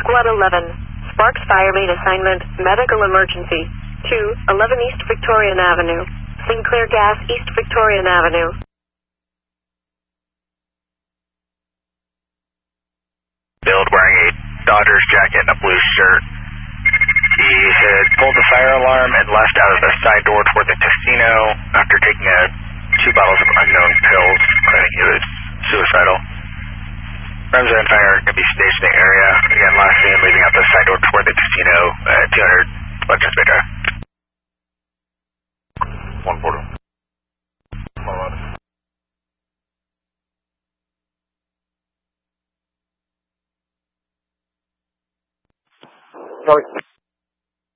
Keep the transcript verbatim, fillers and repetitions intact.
Squad eleven, Sparks Fire Main Assignment, Medical Emergency, two eleven East Victorian Avenue, Sinclair Gas, East Victorian Avenue. Build wearing a Dodgers jacket and a blue shirt. He had pulled the fire alarm and left out of the side door toward the casino after taking a, two bottles of unknown pills. I think he was suicidal. Remsen and fire can be staged in the area. Again, last seen leaving out the side door toward the casino at two hundred Lexus Bay Drive. one forty. Sorry.